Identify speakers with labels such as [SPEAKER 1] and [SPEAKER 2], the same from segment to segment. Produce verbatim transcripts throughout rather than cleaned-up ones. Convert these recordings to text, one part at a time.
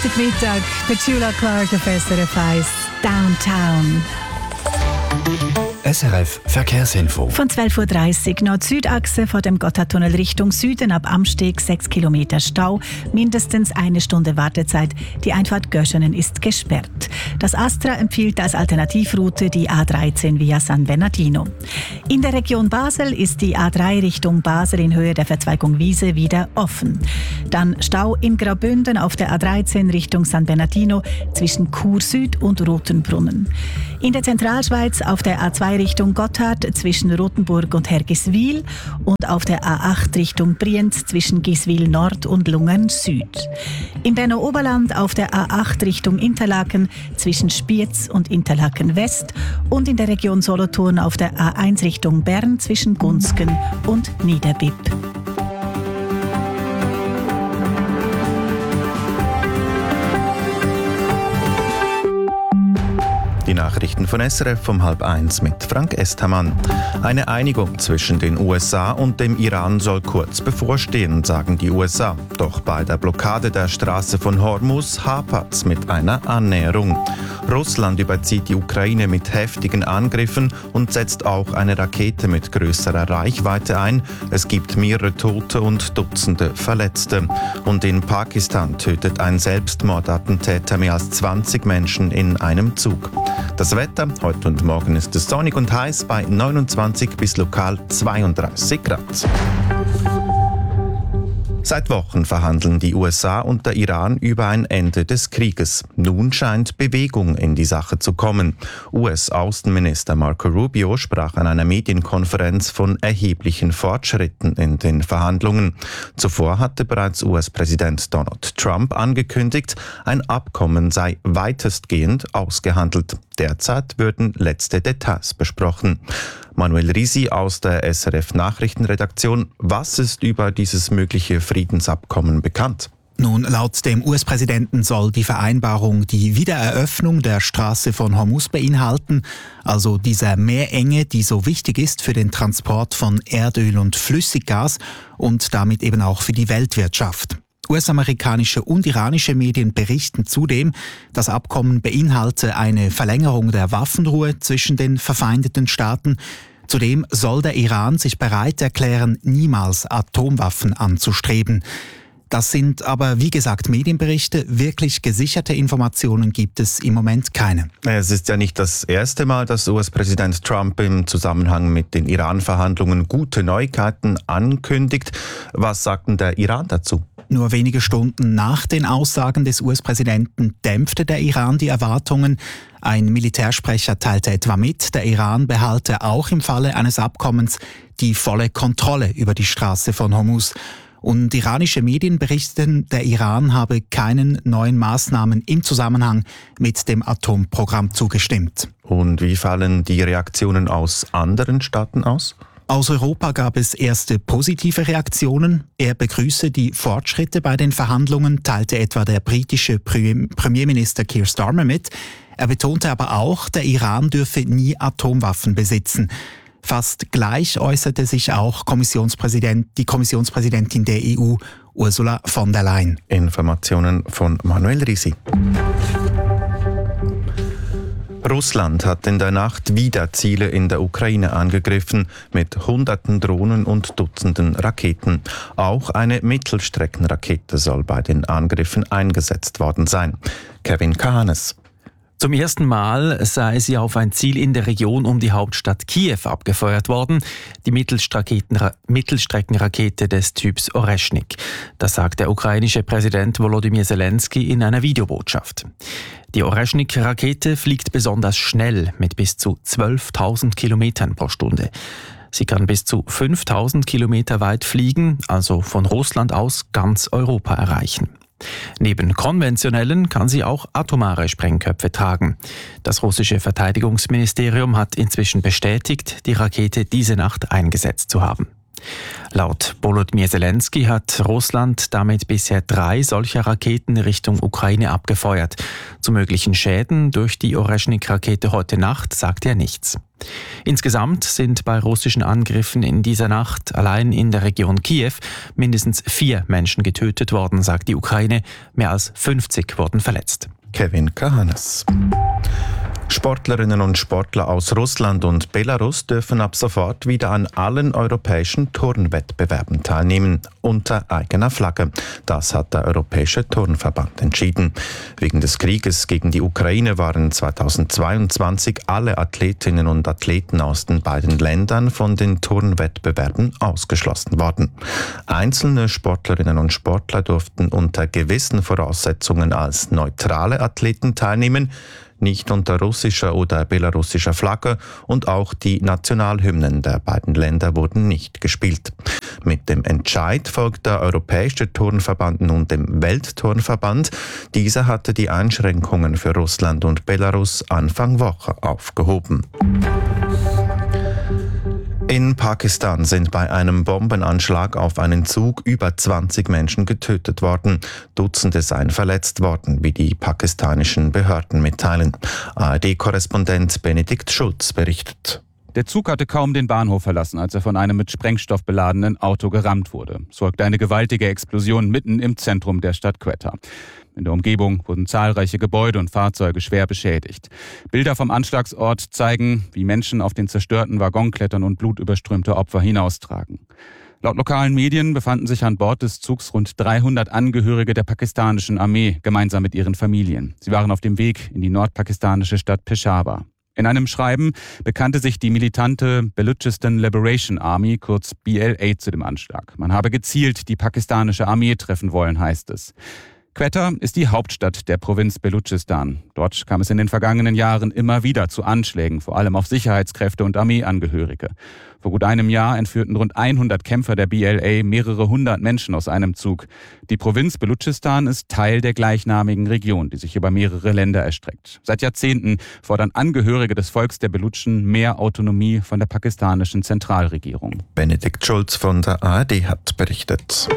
[SPEAKER 1] Freitagmittag, Petula Clark auf S R F eins Downtown.
[SPEAKER 2] S R F Verkehrsinfo.
[SPEAKER 1] Von zwölf Uhr dreißig Nord-Süd-Achse vor dem Gotthardtunnel Richtung Süden ab Amsteg sechs Kilometer Stau, mindestens eine Stunde Wartezeit. Die Einfahrt Göschenen ist gesperrt. Das Astra empfiehlt als Alternativroute die A dreizehn via San Bernardino. In der Region Basel ist die A drei Richtung Basel in Höhe der Verzweigung Wiese wieder offen. Dann Stau in Graubünden auf der A dreizehn Richtung San Bernardino zwischen Chur Süd und Rotenbrunnen. In der Zentralschweiz auf der A zwei Richtung Gotthard zwischen Rothenburg und Hergiswil und auf der A acht Richtung Brienz zwischen Giswil Nord und Lungern Süd. Im Berner Oberland auf der A acht Richtung Interlaken zwischen Spiez und Interlaken West und in der Region Solothurn auf der A eins Richtung Bern zwischen Gunsken und Niederbipp.
[SPEAKER 3] Die Nachrichten von S R F um halb eins mit Frank Esthamann. Eine Einigung zwischen den U S A und dem Iran soll kurz bevorstehen, sagen die U S A. Doch bei der Blockade der Straße von Hormuz hapert's mit einer Annäherung. Russland überzieht die Ukraine mit heftigen Angriffen und setzt auch eine Rakete mit größerer Reichweite ein. Es gibt mehrere Tote und Dutzende Verletzte. Und in Pakistan tötet ein Selbstmordattentäter mehr als zwanzig Menschen in einem Zug. Das Wetter, heute und morgen ist es sonnig und heiß bei neunundzwanzig bis lokal zweiunddreißig Grad. Seit Wochen verhandeln die U S A und der Iran über ein Ende des Krieges. Nun scheint Bewegung in die Sache zu kommen. U S-Außenminister Marco Rubio sprach an einer Medienkonferenz von erheblichen Fortschritten in den Verhandlungen. Zuvor hatte bereits U S-Präsident Donald Trump angekündigt, ein Abkommen sei weitestgehend ausgehandelt. Derzeit würden letzte Details besprochen. Manuel Risi aus der S R F-Nachrichtenredaktion. Was ist über dieses mögliche Friedensabkommen bekannt?
[SPEAKER 4] Nun, laut dem U S-Präsidenten soll die Vereinbarung die Wiedereröffnung der Straße von Hormuz beinhalten, also dieser Meerenge, die so wichtig ist für den Transport von Erdöl und Flüssiggas und damit eben auch für die Weltwirtschaft. U S-amerikanische und iranische Medien berichten zudem, das Abkommen beinhalte eine Verlängerung der Waffenruhe zwischen den verfeindeten Staaten. Zudem soll der Iran sich bereit erklären, niemals Atomwaffen anzustreben. Das sind aber, wie gesagt, Medienberichte. Wirklich gesicherte Informationen gibt es im Moment keine.
[SPEAKER 3] Es ist ja nicht das erste Mal, dass U S-Präsident Trump im Zusammenhang mit den Iran-Verhandlungen gute Neuigkeiten ankündigt. Was sagt denn der Iran dazu?
[SPEAKER 4] Nur wenige Stunden nach den Aussagen des U S-Präsidenten dämpfte der Iran die Erwartungen. Ein Militärsprecher teilte etwa mit, der Iran behalte auch im Falle eines Abkommens die volle Kontrolle über die Straße von Hormuz. Und iranische Medien berichten, der Iran habe keinen neuen Maßnahmen im Zusammenhang mit dem Atomprogramm zugestimmt.
[SPEAKER 3] Und wie fallen die Reaktionen aus anderen Staaten aus?
[SPEAKER 4] Aus Europa gab es erste positive Reaktionen. Er begrüße die Fortschritte bei den Verhandlungen, teilte etwa der britische Premierminister Keir Starmer mit. Er betonte aber auch, der Iran dürfe nie Atomwaffen besitzen. Fast gleich äußerte sich auch Kommissionspräsident, die Kommissionspräsidentin der E U, Ursula von der Leyen.
[SPEAKER 3] Informationen von Manuel Risi. Russland hat in der Nacht wieder Ziele in der Ukraine angegriffen, mit hunderten Drohnen und Dutzenden Raketen. Auch eine Mittelstreckenrakete soll bei den Angriffen eingesetzt worden sein. Kevin Kahanes.
[SPEAKER 5] Zum ersten Mal sei sie auf ein Ziel in der Region um die Hauptstadt Kiew abgefeuert worden, die Mittelstreckenrakete des Typs Oreschnik. Das sagt der ukrainische Präsident Volodymyr Zelensky in einer Videobotschaft. Die Oreschnik-Rakete fliegt besonders schnell mit bis zu zwölftausend Kilometern pro Stunde. Sie kann bis zu fünftausend Kilometer weit fliegen, also von Russland aus ganz Europa erreichen. Neben konventionellen kann sie auch atomare Sprengköpfe tragen. Das russische Verteidigungsministerium hat inzwischen bestätigt, die Rakete diese Nacht eingesetzt zu haben. Laut Volodymyr Zelensky hat Russland damit bisher drei solcher Raketen Richtung Ukraine abgefeuert. Zu möglichen Schäden durch die Oreschnik-Rakete heute Nacht sagt er nichts. Insgesamt sind bei russischen Angriffen in dieser Nacht allein in der Region Kiew mindestens vier Menschen getötet worden, sagt die Ukraine. Mehr als fünfzig wurden verletzt.
[SPEAKER 3] Kevin Kahanes. Sportlerinnen und Sportler aus Russland und Belarus dürfen ab sofort wieder an allen europäischen Turnwettbewerben teilnehmen, unter eigener Flagge. Das hat der Europäische Turnverband entschieden. Wegen des Krieges gegen die Ukraine waren zweitausendzweiundzwanzig alle Athletinnen und Athleten aus den beiden Ländern von den Turnwettbewerben ausgeschlossen worden. Einzelne Sportlerinnen und Sportler durften unter gewissen Voraussetzungen als neutrale Athleten teilnehmen, nicht unter russischer oder belarussischer Flagge, und auch die Nationalhymnen der beiden Länder wurden nicht gespielt. Mit dem Entscheid folgt der Europäische Turnverband nun dem Weltturnverband. Dieser hatte die Einschränkungen für Russland und Belarus Anfang Woche aufgehoben. In Pakistan sind bei einem Bombenanschlag auf einen Zug über zwanzig Menschen getötet worden. Dutzende seien verletzt worden, wie die pakistanischen Behörden mitteilen. A R D-Korrespondent Benedikt Schulz berichtet.
[SPEAKER 6] Der Zug hatte kaum den Bahnhof verlassen, als er von einem mit Sprengstoff beladenen Auto gerammt wurde. Es folgte eine gewaltige Explosion mitten im Zentrum der Stadt Quetta. In der Umgebung wurden zahlreiche Gebäude und Fahrzeuge schwer beschädigt. Bilder vom Anschlagsort zeigen, wie Menschen auf den zerstörten Waggon klettern und blutüberströmte Opfer hinaustragen. Laut lokalen Medien befanden sich an Bord des Zugs rund dreihundert Angehörige der pakistanischen Armee, gemeinsam mit ihren Familien. Sie waren auf dem Weg in die nordpakistanische Stadt Peshawar. In einem Schreiben bekannte sich die militante Baluchistan Liberation Army, kurz B L A, zu dem Anschlag. Man habe gezielt die pakistanische Armee treffen wollen, heißt es. Quetta ist die Hauptstadt der Provinz Baluchistan. Dort kam es in den vergangenen Jahren immer wieder zu Anschlägen, vor allem auf Sicherheitskräfte und Armeeangehörige. Vor gut einem Jahr entführten rund hundert Kämpfer der B L A mehrere hundert Menschen aus einem Zug. Die Provinz Baluchistan ist Teil der gleichnamigen Region, die sich über mehrere Länder erstreckt. Seit Jahrzehnten fordern Angehörige des Volks der Belutschen mehr Autonomie von der pakistanischen Zentralregierung.
[SPEAKER 3] Benedikt Schulz von der A R D hat berichtet.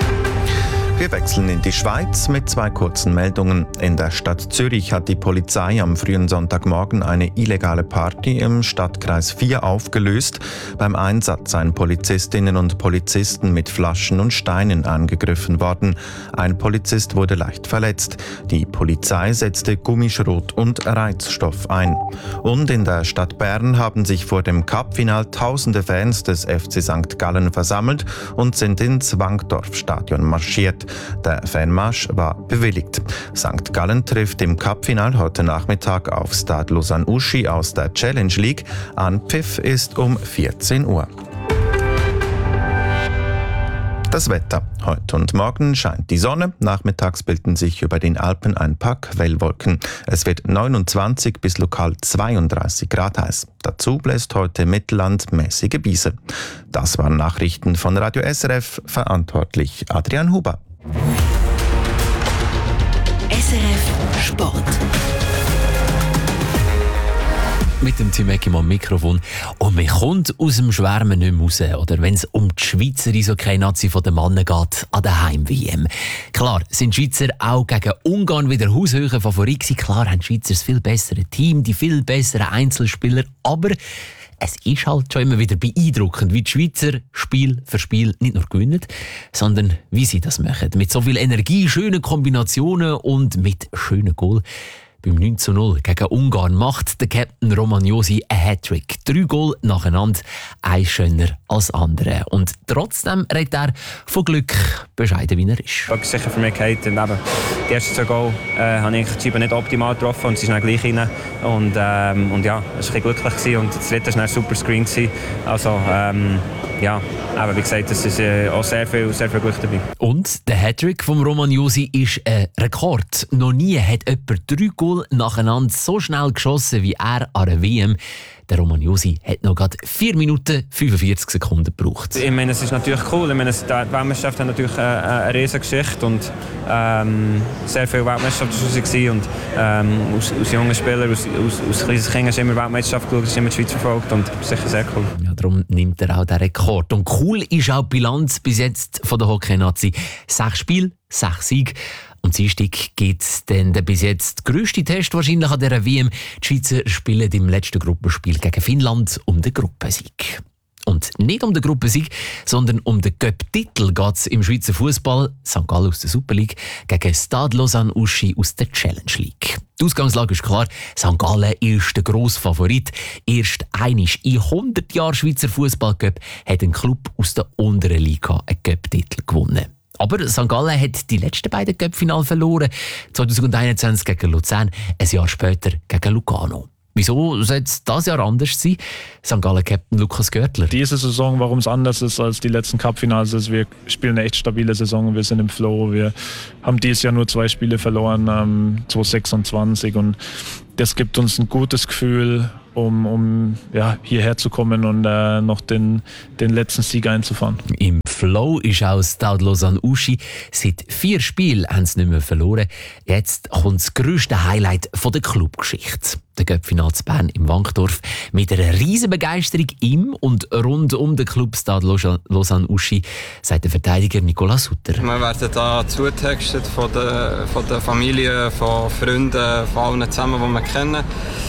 [SPEAKER 3] Wir wechseln in die Schweiz mit zwei kurzen Meldungen. In der Stadt Zürich hat die Polizei am frühen Sonntagmorgen eine illegale Party im Stadtkreis vier aufgelöst. Beim Einsatz seien Polizistinnen und Polizisten mit Flaschen und Steinen angegriffen worden. Ein Polizist wurde leicht verletzt. Die Polizei setzte Gummischrot und Reizstoff ein. Und in der Stadt Bern haben sich vor dem Cup-Final tausende Fans des F C Sankt Gallen versammelt und sind ins Wankdorf-Stadion marschiert. Der Fanmarsch war bewilligt. Sankt Gallen trifft im Cup-Final heute Nachmittag auf Stade Lausanne-Uschi aus der Challenge League. Anpfiff ist um vierzehn Uhr. Das Wetter. Heute und morgen scheint die Sonne. Nachmittags bilden sich über den Alpen ein paar Quellwolken. Es wird neunundzwanzig bis lokal zweiunddreißig Grad heiß. Dazu bläst heute Mittelland mäßige Brise. Das waren Nachrichten von Radio S R F, verantwortlich Adrian Huber.
[SPEAKER 7] S R F Sport. Mit dem Tim Eckim am Mikrofon. Und man kommt aus dem Schwärmen nicht mehr raus. Oder wenn es um die Schweizer Eishockey-Nazi von den Männern geht, an der Heim-W M. Klar, sind die Schweizer auch gegen Ungarn wieder haushöher Favorit gewesen. Klar haben die Schweizer das viel bessere Team, die viel besseren Einzelspieler. Aber es ist halt schon immer wieder beeindruckend, wie die Schweizer Spiel für Spiel nicht nur gewinnen, sondern wie sie das machen. Mit so viel Energie, schönen Kombinationen und mit schönen Goal. Beim neun zu null gegen Ungarn macht der Captain Romagnosi einen Hattrick. Drei Goal nacheinander, ein schöner als andere. Und trotzdem redet er von Glück, bescheiden wie er ist.
[SPEAKER 8] Was sicher für mich geht, eben, die ersten zwei Goal äh, habe ich die Scheibe nicht optimal getroffen und sie ist dann gleich rein. Und, ähm, und ja, es war ein bisschen glücklich und das dritte war ein super Screen. Also ähm, ja, aber wie gesagt, es ist äh, auch sehr viel, sehr viel Glück dabei.
[SPEAKER 7] Und der Hattrick von Romagnosi ist ein Rekord. Noch nie hat jemand drei Goal Goal nacheinander so schnell geschossen wie er an der W M. Der Romagnosi hat noch gerade vier Minuten fünfundvierzig Sekunden gebraucht.
[SPEAKER 8] Ich meine, es ist natürlich cool. Ich meine, die Weltmeisterschaft hat natürlich eine, eine riesige Geschichte und ähm, sehr viele Weltmeisterschaften waren. Und ähm, aus, aus jungen Spielern, aus, aus, aus kleinen Kindern hast du immer Weltmeisterschaft geschaut, hast immer die Schweiz verfolgt und das ist sicher sehr cool.
[SPEAKER 7] Ja, darum nimmt er auch den Rekord. Und cool ist auch die Bilanz bis jetzt von der Hockey-Nazi. Sechs Spiele, sechs Siege. Am Dienstag gibt es dann den bis jetzt grössten Test wahrscheinlich an dieser W M. Die Schweizer spielen im letzten Gruppenspiel gegen Finnland um den Gruppensieg. Und nicht um den Gruppensieg, sondern um den Cup-Titel geht es im Schweizer Fußball. Sankt Gallen aus der Super League gegen Stade Lausanne-Uschi aus der Challenge League. Die Ausgangslage ist klar, Sankt Gallen ist der grosse Favorit. Erst einmal in hundert Jahren Schweizer Fußball-Cup hat ein Club aus der unteren Liga einen Cup-Titel gewonnen. Aber Sankt Gallen hat die letzten beiden Cup-Finale verloren. zwanzig einundzwanzig gegen Luzern, ein Jahr später gegen Lugano. Wieso soll es dieses Jahr anders sein? Sankt Gallen-Captain Lukas Görtler.
[SPEAKER 9] Diese Saison, warum es anders ist als die letzten Cup-Finals, ist, wir spielen eine echt stabile Saison, wir sind im Flow. Wir haben dieses Jahr nur zwei Spiele verloren, ähm, zwanzig sechsundzwanzig. Und das gibt uns ein gutes Gefühl, um, um ja, hierher zu kommen und äh, noch den, den letzten Sieg einzufahren.
[SPEAKER 7] Im Flow ist auch Stade Lausanne-Uschi. Seit vier Spielen haben sie nicht mehr verloren. Jetzt kommt das grösste Highlight von der Clubgeschichte. Der Cup-Final zu Bern im Wankdorf mit einer riesen Begeisterung im und rund um den Club Stade Lausanne-Uschi, sagt der Verteidiger Nicolas Sutter.
[SPEAKER 10] Wir werden hier zugetextet von der, von der Familie, von Freunden, von allen zusammen, die wir kennen.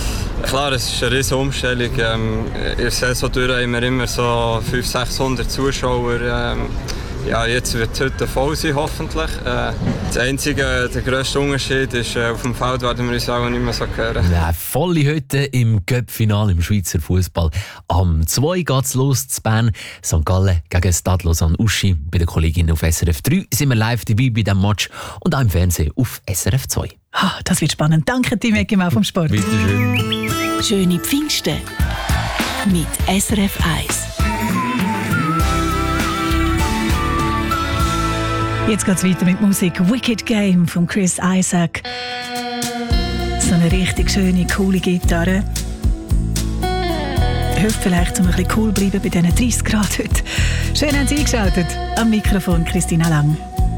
[SPEAKER 10] Klar, es ist eine riesige Umstellung. Ähm, in der Saison durch haben wir immer so fünfhundert, sechshundert Zuschauer. Ähm, ja, jetzt wird es heute voll sein, hoffentlich. Äh, das einzige, der grösste Unterschied ist, äh, auf dem Feld werden wir uns auch nicht mehr so hören.
[SPEAKER 7] Ja, volle Hütte im Cup-Finale im Schweizer Fußball. Am zwei geht es los zu Bern. Sankt Gallen gegen Stade Lausanne-Uschi. Bei den Kolleginnen auf S R F drei sind wir live dabei bei diesem Match und auch im Fernsehen auf S R F zwei.
[SPEAKER 1] Ah, das wird spannend. Danke, Tim Eckimann vom Sport.
[SPEAKER 7] Bitte schön.
[SPEAKER 11] Schöne Pfingsten mit S R F eins.
[SPEAKER 1] Jetzt geht es weiter mit Musik. Wicked Game von Chris Isaak. So eine richtig schöne, coole Gitarre. Hilft vielleicht, um ein bisschen cool zu bleiben bei diesen dreißig Grad heute. Schön, haben Sie eingeschaltet. Am Mikrofon Christina Lang.